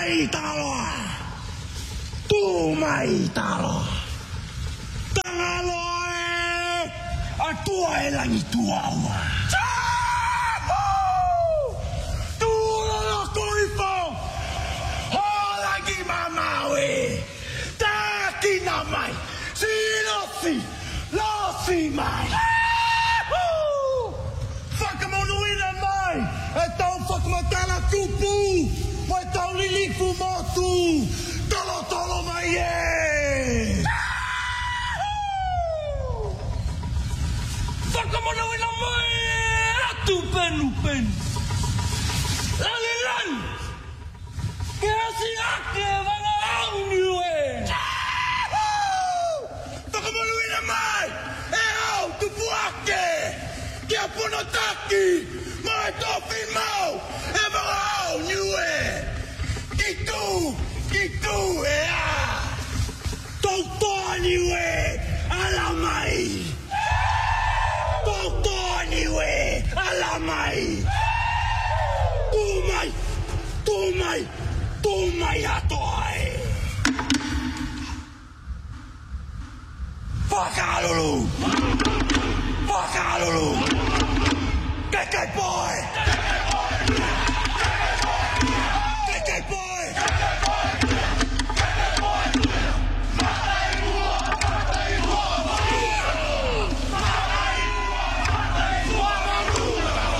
mai taloa. Tumai taloa. Tangaloe. Atua elangi tuaua. Tulola kuifo. Holagi mamawe. Takina mai. Silosi. Losi mai. Whakamonuina mai. E tau whakamatala tupu. Mai tau lilifu motu. Tolo tolo mai e. Whakamonuina mai. Atu penu penu. Lani lani. Kea si ake wanga au niue. Whakamonuina mai. E au tupu ake. Kia pono taki. Mai tofi mau. E wanga au niue. Kitu e a. Tautoa niue. Ala mai. Tautoa niue. Ala mai. Tumai atoai. Whakalulu. Kekai boy.